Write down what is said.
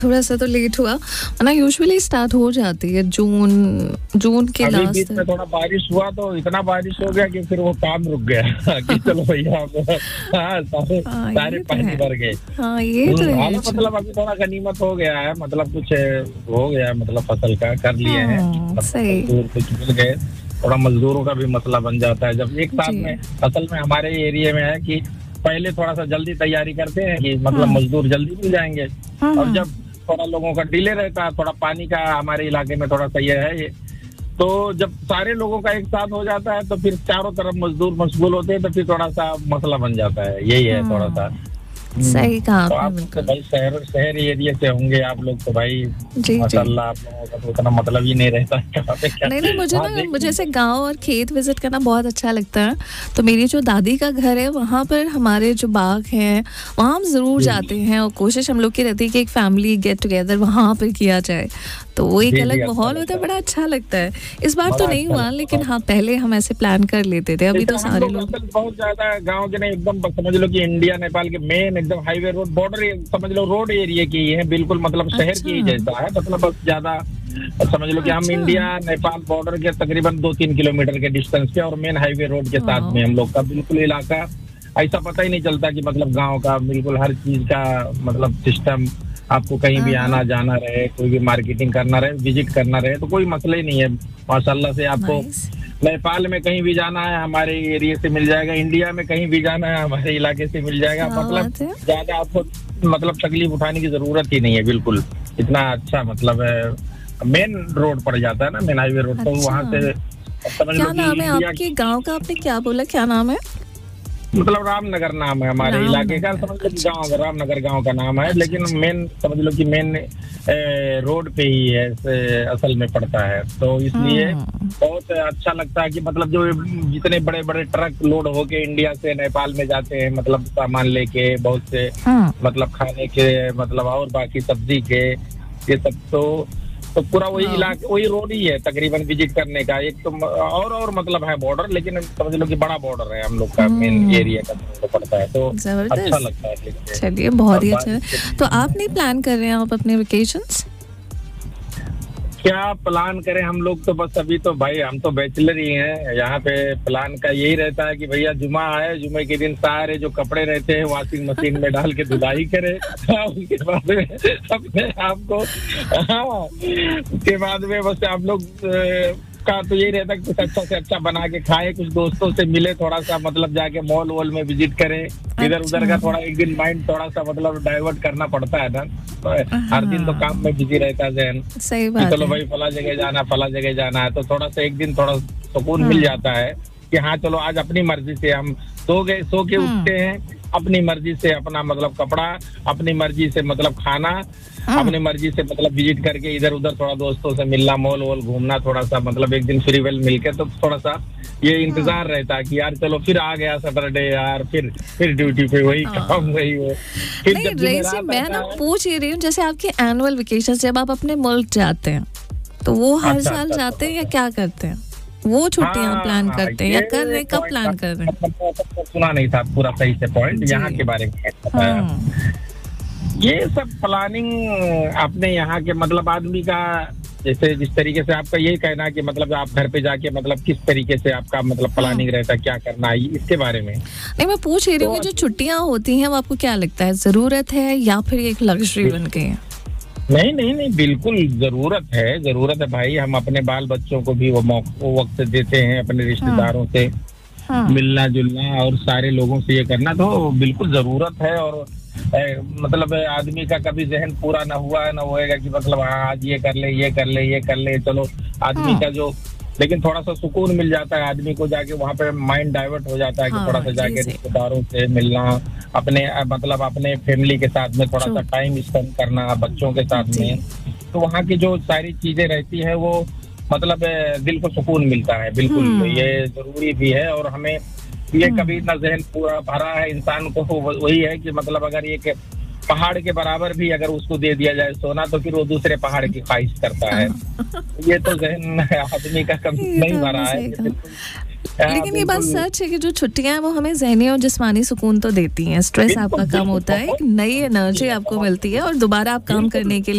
थोड़ा-सा तो लेट हुआ, वरना यूजुअली स्टार्ट हो जाती है जून के अभी लास्ट बीच में तक। थोड़ा बारिश हुआ तो इतना बारिश हो गया कि फिर वो काम रुक गया कि चलो भैया हाँ, सारे ये तो पानी है। भर गए। हाँ, ये तो है। मतलब अभी थोड़ा गनीमत हो गया है, मतलब कुछ हो गया, मतलब फसल का कर लिए हैं, सही। मजदूर कुछ मिल गए। थोड़ा मजदूरों का भी मसला बन जाता है जब एक साथ जी। में। असल में हमारे एरिया में है कि पहले थोड़ा सा जल्दी तैयारी करते हैं कि मतलब मजदूर जल्दी मिल जाएंगे, और जब थोड़ा लोगों का डिले रहता है, थोड़ा पानी का हमारे इलाके में थोड़ा सा ये है ये, तो जब सारे लोगों का एक साथ हो जाता है तो फिर चारों तरफ मजदूर मशगूल होते हैं, तो फिर थोड़ा सा मसला बन जाता है। यही है थोड़ा सा। सही कहा तो आपने, आप तो बिल्कुल। भाई शहर एरिया से होंगे आप लोग, तो भाई जी, माशाल्लाह आप लोगों का तो उतना मतलब ही नहीं रहता है कहाँ पे क्या। नहीं, मुझे ऐसे गांव और खेत विजिट करना बहुत अच्छा लगता है। तो मेरी जो दादी का घर है वहाँ पर हमारे जो बाग हैं वहाँ हम ज़रूर जाते हैं, और कोशिश हम लोग की रहती है कि एक फैमिली गेट टुगेदर वहाँ पर किया जाए। तो वो एक अलग माहौल होता है, बड़ा अच्छा लगता है। इस बार तो नहीं हुआ, लेकिन हाँ पहले हम ऐसे प्लान कर लेते थे। अभी तो सारे लोग बहुत ज्यादा गांव के नहीं, एकदम समझ लो कि इंडिया नेपाल के मेन एकदम हाईवे रोड बॉर्डर समझ लो रोड एरिया की है, बिल्कुल मतलब शहर की ही जैसा है, मतलब बस ज्यादा समझ लो कि हम इंडिया नेपाल बॉर्डर के तकरीबन 2-3 किलोमीटर के डिस्टेंस पे और मेन हाईवे रोड के साथ में हम लोग का बिल्कुल इलाका। ऐसा पता ही नहीं चलता कि मतलब गांव का बिल्कुल हर चीज का मतलब सिस्टम, आपको कहीं भी आना जाना रहे, कोई भी मार्केटिंग करना रहे, विजिट करना रहे, तो कोई मसला ही नहीं है माशाल्लाह से। आपको नेपाल में कहीं भी जाना है हमारे एरिया से मिल जाएगा, इंडिया में कहीं भी जाना है हमारे इलाके से मिल जाएगा, मतलब ज्यादा आपको मतलब तकलीफ उठाने की जरूरत ही नहीं है। बिल्कुल इतना अच्छा मतलब मेन रोड पड़ जाता है ना, मेन हाईवे रोड। तो वहाँ से क्या नाम है आपके गांव का? आपने क्या बोला, क्या नाम है? मतलब रामनगर नाम है हमारे इलाके का, समझ लो कि गाँव रामनगर गांव का नाम है, लेकिन मेन समझ लो कि मेन रोड पे ही है असल में पड़ता है। तो इसलिए बहुत अच्छा लगता है कि मतलब जो जितने बड़े बड़े ट्रक लोड होके इंडिया से नेपाल में जाते हैं, मतलब सामान लेके बहुत से मतलब खाने के मतलब और बाकी सब्जी के ये सब, तो पूरा वही इलाका वही रोड ही है तकरीबन विजिट करने का। एक तो और मतलब है बॉर्डर, लेकिन समझ लो कि बड़ा बॉर्डर है हम लोग का, मेन एरिया का तो पड़ता है, तो अच्छा लगता है। चलिए, बहुत ही अच्छा। तो आप नहीं प्लान कर रहे हैं आप अपने वेकेशंस? क्या प्लान करें हम लोग, तो बस अभी तो भाई हम तो बैचलर ही हैं। यहाँ पे प्लान का यही रहता है कि भैया जुमा आए, जुमे के दिन सारे जो कपड़े रहते हैं वॉशिंग मशीन में डाल के धुलाई करें, उसके बाद में अपने आप को उसके बाद में बस आप लोग का तो यही रहता है कि कुछ अच्छा से अच्छा बना के खाए, कुछ दोस्तों से मिले, थोड़ा सा मतलब जाके मॉल वॉल में विजिट करें, इधर उधर का थोड़ा एक दिन माइंड थोड़ा सा मतलब डाइवर्ट करना पड़ता है ना। हर दिन तो काम में बिजी रहता है जहन। सही बात चलो भाई फला जगह जाना है, तो थोड़ा सा एक दिन थोड़ा सुकून मिल जाता है कि हाँ चलो आज अपनी मर्जी से हम सो के उठते हैं, अपनी मर्जी से अपना मतलब कपड़ा, अपनी मर्जी से मतलब खाना, अपनी मर्जी से मतलब विजिट करके इधर उधर थोड़ा दोस्तों से मिलना, मॉल वॉल घूमना, थोड़ा सा मतलब एक दिन फ्री वेल मिलके, तो थोड़ा सा ये इंतजार रहता है कि यार चलो फिर आ गया सैटरडे यार, फिर ड्यूटी पे वही काम वही हो। नहीं, मैं ना पूछ ही रही हूँ, जैसे आपके एनुअल वेकेशन जब आप अपने मुल्क जाते हैं तो वो हर साल जाते हैं या क्या करते हैं? वो छुट्टियां प्लान करते हैं या कर रहे, कब प्लान कर रहे हैं? सुना नहीं था पूरा सही से पॉइंट यहाँ के बारे में। ये सब प्लानिंग अपने यहाँ के मतलब आदमी का, जैसे जिस तरीके से आपका यही कहना है कि मतलब आप घर पे जाके मतलब किस तरीके से आपका मतलब प्लानिंग रहता है, क्या करना है, इसके बारे में। नहीं, मैं पूछ रही हूँ कि जो छुट्टियां होती हैं वो आपको क्या लगता है, जरूरत है या फिर एक लग्जरी बन गई है? नहीं, बिल्कुल जरूरत है भाई। हम अपने बाल बच्चों को भी वो वक्त देते हैं, अपने रिश्तेदारों से मिलना जुलना और सारे लोगों से ये करना तो बिल्कुल जरूरत है। और मतलब आदमी का कभी जहन पूरा ना हुआ है ना होएगा कि मतलब हाँ आज ये कर ले, चलो आदमी का जो, लेकिन थोड़ा सा सुकून मिल जाता है आदमी को, जाके वहाँ पे माइंड डाइवर्ट हो जाता है कि थोड़ा सा जाके रिश्तेदारों से मिलना, अपने मतलब अपने फैमिली के साथ में थोड़ा सा टाइम स्पेंड करना, बच्चों के साथ में, तो वहाँ की जो सारी चीजें रहती है वो मतलब दिल को सुकून मिलता है। बिल्कुल ये जरूरी भी है। और हमें ये कभी ना जहन पूरा भरा है इंसान को, वही है कि मतलब अगर ये पहाड़ के बराबर भी अगर उसको दे दिया जाए सोना, तो फिर वो दूसरे पहाड़ की ख्वाहिश करता है। ये तो जहन आदमी का कभी नहीं भरा है। लेकिन ये बात सच है कि जो छुट्टियां हैं वो हमें ज़हनी और जिस्मानी सुकून तो देती हैं, स्ट्रेस आपका कम होता है, एक नई एनर्जी आपको मिलती है और दोबारा आप काम करने के लिए